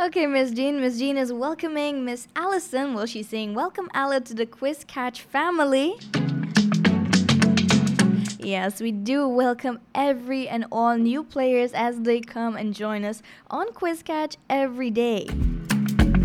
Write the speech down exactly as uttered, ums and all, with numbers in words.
Okay, Miss Jean. Miss Jean is welcoming Miss Allison. Well, she's saying, welcome, Alla, to the Quiz Catch family. Yes, we do welcome every and all new players as they come and join us on Quiz Catch every day.